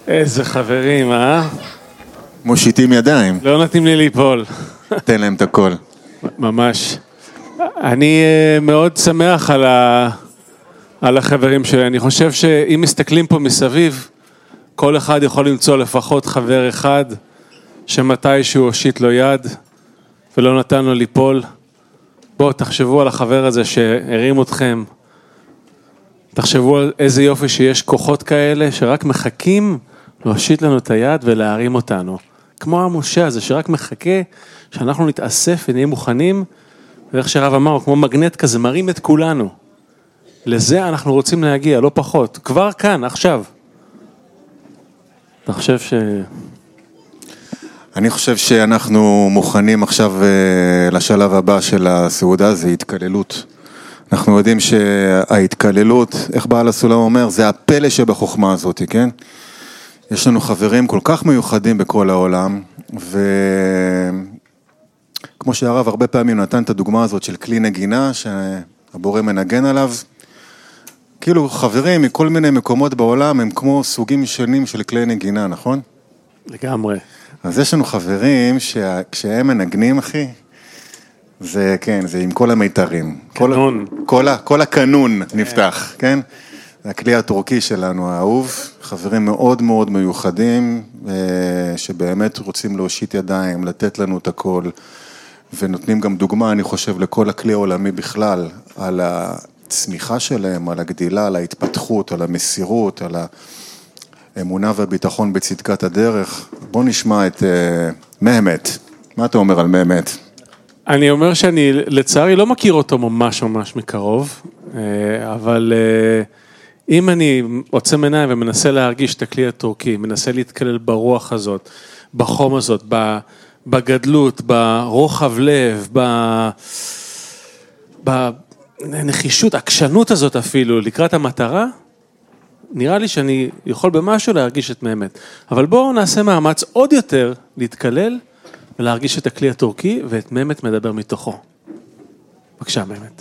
איזה חברים, אה? מושיטים ידיים. לא נתנים לי ליפול. תן להם את הכל. ממש. אני מאוד שמח על החברים שלי. אני חושב שאם מסתכלים פה מסביב, כל אחד יכול למצוא לפחות חבר אחד שמתי שהוא הושיט לו יד ולא נתן לו ליפול. בואו תחשבו על החבר הזה שהרים אתכם. תחשבו על איזה יופי שיש כוחות כאלה שרק מחכים להושיט לנו את היד ולהרים אותנו. כמו המשה הזה שרק מחכה שאנחנו נתאסף ונהיה מוכנים, ואיך שרב אמר, כמו מגנט כזה, מרים את כולנו. לזה אנחנו רוצים להגיע, לא פחות. כבר כאן, עכשיו. אתה חושב אני חושב שאנחנו מוכנים עכשיו לשלב הבא של הסעודה, זה התקללות. אנחנו יודעים שההתקללות, איך בעל הסולם אומר, זה הפלא שבחוכמה הזאת, כן? יש לנו חברים כל כך מיוחדים בכל העולם, וכמו שהרב הרבה פעמים נתן את הדוגמה הזאת של כלי נגינה, שהבורא מנגן עליו, כאילו חברים מכל מיני מקומות בעולם, הם כמו סוגים שונים של כלי נגינה, נכון? לגמרי. אז יש לנו חברים שכשהם מנגנים, אחי, זה כן, זה עם כל המיתרים. קנון. כל הקנון נפתח, כן? זה הכלי הטורקי שלנו, האהוב, חברים מאוד מאוד מיוחדים, שבאמת רוצים להושיט ידיים, לתת לנו את הכל, ונותנים גם דוגמה, אני חושב, לכל הכלי העולמי בכלל, על הצמיחה שלהם, על הגדילה, על ההתפתחות, על המסירות, על האמונה והביטחון בצדקת הדרך. בוא נשמע את מהמת. מה אתה אומר על מהמת? אני אומר שאני לצערי לא מכיר אותו ממש מקרוב, אבל אם אני עוצם עיניים ומנסה להרגיש את הכלי הטורקי, מנסה להתקלל ברוח הזאת, בחום הזאת, בגדלות, ברוחב לב, בנחישות, עקשנות הזאת אפילו, לקראת המטרה, נראה לי שאני יכול במשהו להרגיש את מהמת. אבל בואו נעשה מאמץ עוד יותר להתקלל ולהרגיש את הכלי הטורקי, ואת מהמת מדבר מתוכו. בבקשה, מהמת.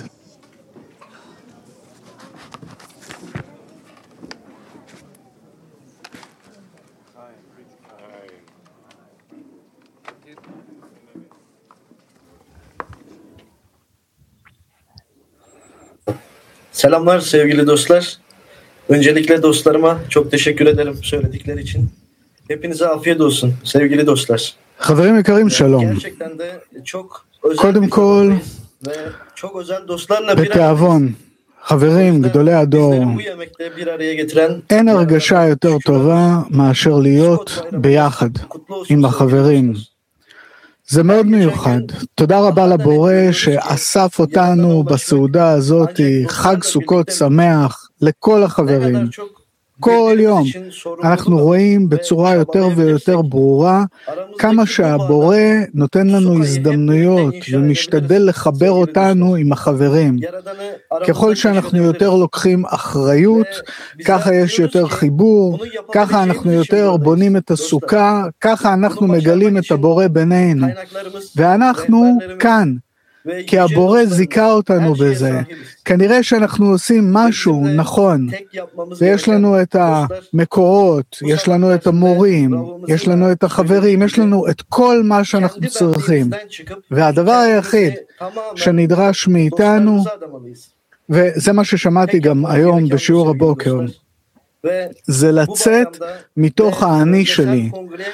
Selamlar sevgili dostlar. Öncelikle dostlarıma çok teşekkür ederim söyledikleri için. Hepinize afiyet olsun sevgili dostlar. חברים יקרים, שלום. Gerçekten de çok özel קודם כל, ve çok özel dostlarla bir בתיאבון, חברים, גדולי הדור, bizleri bu yemekte bir araya getiren אין הרגשה יותר טובה מאשר להיות ביחד עם החברים. זה מאוד מיוחד. תודה רבה לבורא שאסף אותנו בסעודה הזאת, חג סוכות שמח לכל החברים. כל יום אנחנו רואים בצורה יותר ויותר ברורה כמה שהבורא נותן לנו הזדמנויות ומשתדל לחבר אותנו עם החברים. ככל שאנחנו יותר לוקחים אחריות, ככה יש יותר חיבור, ככה אנחנו יותר בונים את הסוכה, ככה אנחנו מגלים את הבורא בינינו. ואנחנו כאן. כי הבורא זיקה אותנו בזה. כנראה שאנחנו עושים משהו נכון, ויש לנו את המקורות, יש לנו את המורים, יש לנו את החברים, יש לנו את כל מה שאנחנו צריכים. והדבר היחיד שנדרש מאיתנו, וזה מה ששמעתי גם היום בשיעור הבוקר, זה לצאת מתוך האני שלי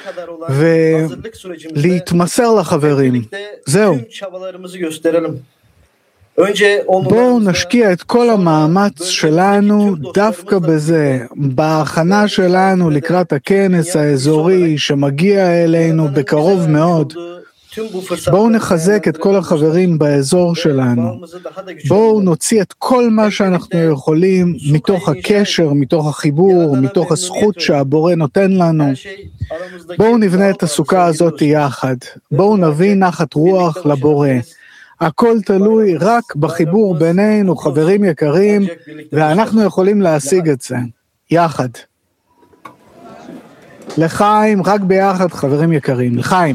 ולהתמסר לחברים. זהו. בואו נשקיע את כל המאמץ שלנו דווקא בזה, בהכנה שלנו לקראת הכנס האזורי שמגיע אלינו בקרוב מאוד. בואו נחזק את כל החברים באזור שלנו. בואו נוציא את כל מה שאנחנו יכולים מתוך הקשר, מתוך החיבור, מתוך הזכות שהבורא נותן לנו. בואו נבנה את הסוכה הזאת יחד. בואו נביא נחת רוח לבורא. הכל תלוי רק בחיבור בינינו, חברים יקרים, ואנחנו יכולים להשיג את זה. יחד. לחיים, רק ביחד, חברים יקרים. לחיים.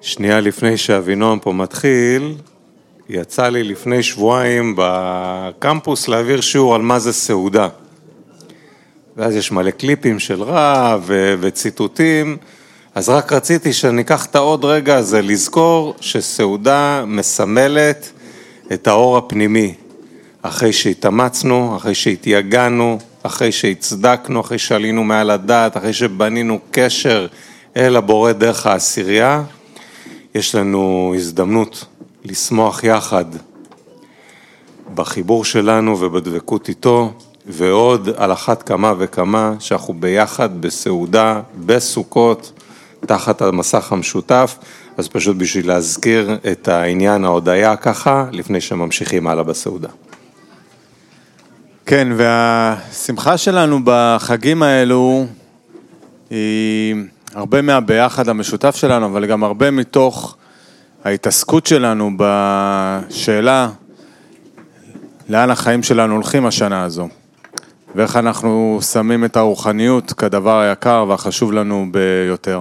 שנייה לפני שאבינועם פה מתחיל, יצא לי לפני שבועיים בקמפוס להעביר שיעור על מה זה סעודה. ואז יש מלא קליפים של רב וציטוטים, אז רק רציתי שניקח את העוד רגע הזה לזכור שסעודה מסמלת את האור הפנימי, אחרי שהתאמצנו, אחרי שהתייגענו, אחרי שהצדקנו, אחרי שעלינו מעל הדעת, אחרי שבנינו קשר אל הבורא דרך העשירייה, יש לנו הזדמנות לשמוח יחד בחיבור שלנו ובדבקות איתו, ועוד על אחת כמה וכמה שאנחנו ביחד בסעודה, בסוכות, תחת המסך המשותף, אז פשוט בשביל להזכיר את העניין ההודיה ככה, לפני שממשיכים הלאה בסעודה. כן, והשמחה שלנו בחגים האלו היא הרבה מהביחד המשותף שלנו, אבל גם הרבה מתוך ההתעסקות שלנו בשאלה לאן החיים שלנו הולכים השנה הזו, ואיך אנחנו שמים את הרוחניות כדבר היקר והחשוב לנו ביותר.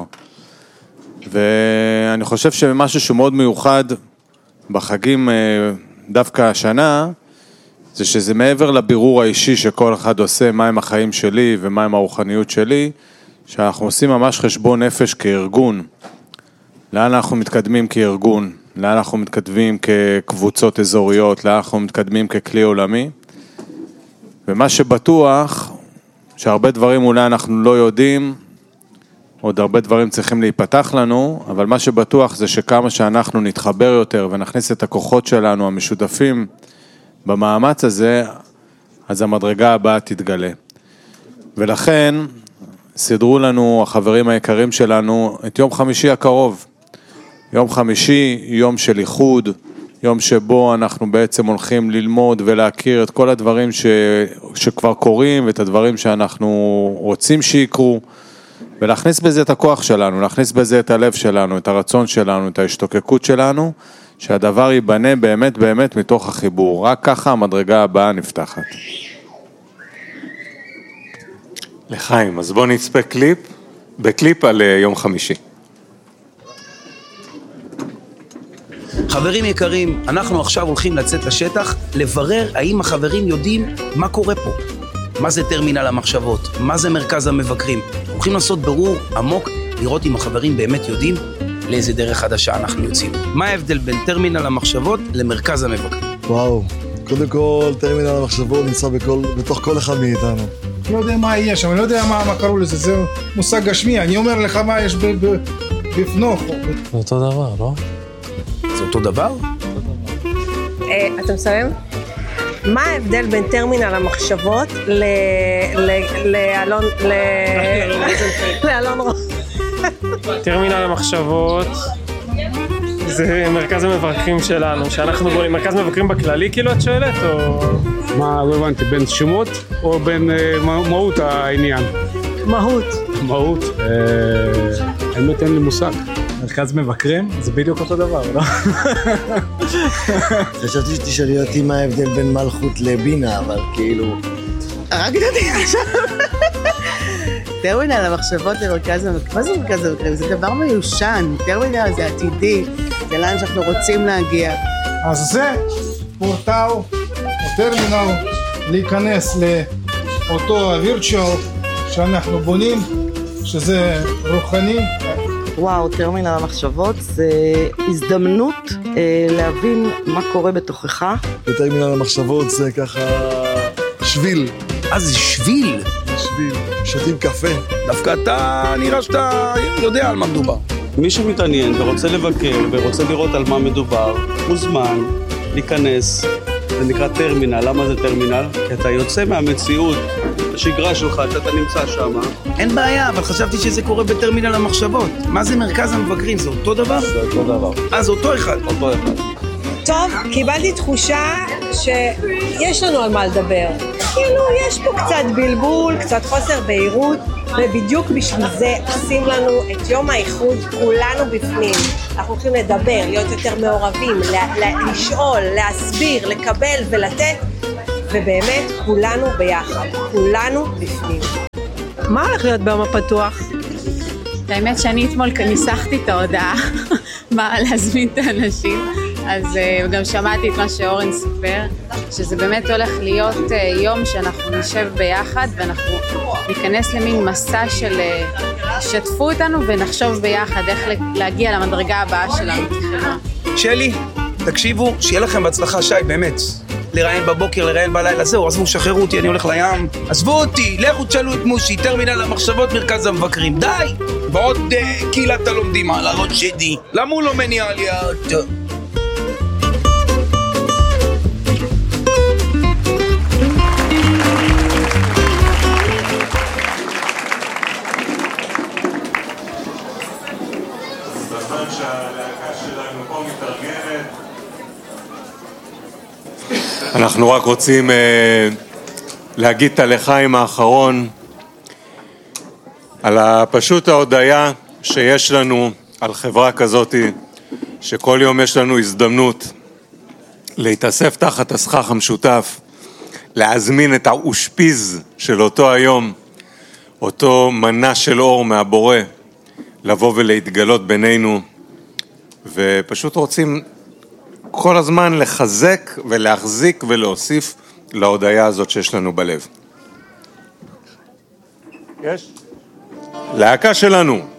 ואני חושב שמשהו שמאוד מיוחד בחגים דווקא השנה, זה שזה מעבר לבירור האישי שכל אחד עושה, מהם החיים שלי ומהם הרוחניות שלי, שאנחנו עושים ממש חשבון נפש כארגון. לאן אנחנו מתקדמים כארגון, לאן אנחנו מתקדמים כקבוצות אזוריות, לאן אנחנו מתקדמים ככלי עולמי. ומה שבטוח, שהרבה דברים אולי אנחנו לא יודעים, עוד הרבה דברים צריכים להיפתח לנו, אבל מה שבטוח זה שכמה שאנחנו נתחבר יותר ונכניס את הכוחות שלנו המשותפים במאמץ הזה, אז המדרגה הבאה תתגלה. ולכן סדרו לנו החברים היקרים שלנו את יום חמישי הקרוב. יום חמישי, יום של איחוד, יום שבו אנחנו בעצם הולכים ללמוד ולהכיר את כל הדברים שכבר קורים, ואת הדברים שאנחנו רוצים שיקרו, ולהכניס בזה את הכוח שלנו, להכניס בזה את הלב שלנו, את הרצון שלנו, את ההשתוקקות שלנו, שהדבר ייבנה באמת באמת מתוך החיבור. רק ככה המדרגה הבאה נפתחת. לחיים, אז בוא נצפה בקליפ על יום חמישי. חברים יקרים, אנחנו עכשיו הולכים לצאת לשטח, לברר האם החברים יודעים מה קורה פה. מה זה טרמינל המחשבות? מה זה מרכז המבקרים? הולכים לעשות ברור עמוק, לראות אם החברים באמת יודעים לאיזה דרך חדשה אנחנו יוצאים. מה ההבדל בין טרמינל המחשבות למרכז המבקרים? וואו, קודם כל טרמינל המחשבות נמצא בתוך כל אחד מאיתנו. לא יודע מה יש, אבל לא יודע מה קראו לזה, זה מושג גשמי, אני אומר לך מה יש בפנוך. זה אותו דבר, לא? זה אותו דבר? אתה מסיים? מה ההבדל בין טרמינל המחשבות לאלון טרמינל המחשבות זה מרכז המבקרים שלנו, שאנחנו בונים, מרכז מבקרים בכללי כאילו את שואלת, או... מה, לא הבנתי, בין שמות או בין מהות העניין? מהות? האמת אין לי מושג. מרכז מבקרים זה בדיוק אותו דבר, לא? חשבתי שתשאלי אותי מה ההבדל בין מלכות לבינה, אבל כאילו... רק ידעתי עכשיו. טרמינל המחשבות למרכז המבקרים. מה זה מרכז המבקרים? זה דבר מיושן. טרמינל זה עתידי. זה לאן שאנחנו רוצים להגיע. אז זה פורטל או טרמינל להיכנס לאותו הווירטואל שאנחנו בונים, שזה רוחני. וואו, טרמינל המחשבות זה הזדמנות להבין מה קורה בתוכך. וטרמינל המחשבות זה ככה שביל. זה שביל? זה שביל. שותים קפה. דווקא אתה נראה שאתה יודע על מה מדובר. מי שמתעניין ורוצה לבקר ורוצה לראות על מה מדובר, מוזמן להיכנס. זה נקרא טרמינל. למה זה טרמינל? כי אתה יוצא מהמציאות, השגרה שלך, אתה נמצא שם. אין בעיה, אבל חשבתי שזה קורה בטרמינל המחשבות. מה זה מרכז המבקרים? זה אותו דבר? זה אותו דבר. זה אותו אחד? אותו אחד. טוב, קיבלתי תחושה שיש לנו על מה לדבר. כאילו, יש פה קצת בלבול, קצת חוסר בהירות, ובדיוק בשביל זה עושים לנו את יום האיחוד, כולנו בפנים. אנחנו הולכים לדבר, להיות יותר מעורבים, לשאול, להסביר, לקבל ולתת, ובאמת כולנו ביחד, כולנו בפנים. מה הולך להיות ביום הפתוח? האמת שאני אתמול ניסחתי את ההודעה להזמין את האנשים, אז גם שמעתי את מה שאורן סיפר, שזה באמת הולך להיות יום שאנחנו נשב ביחד ואנחנו ניכנס למין מסע של שתפו אותנו ונחשוב ביחד איך להגיע למדרגה הבאה שלנו כחברה. שלי, תקשיבו, שיהיה לכם בהצלחה, שי, באמת. לראיין בבוקר, לראיין בלילה, זהו, עזבו, שחררו אותי, אני הולך לים. עזבו אותי, לכו תשאלו את מושי, טרמינל המחשבות, מרכז המבקרים, די! ועוד קהילת הלומדים על הראש שלי. למה הוא לא מניע עליות? בזמן שהלהקה שלנו פה מתארגנת, אנחנו רק רוצים להגיד את הלחיים האחרון על פשוט ההודעה שיש לנו על חברה כזאת, שכל יום יש לנו הזדמנות להתאסף תחת הסכך המשותף, להזמין את האושפיז של אותו היום, אותו מנה של אור מהבורא, לבוא ולהתגלות בינינו, ופשוט רוצים כל הזמן לחזק ולהחזיק ולהוסיף להודעה הזאת שיש לנו בלב. יש? להקה שלנו.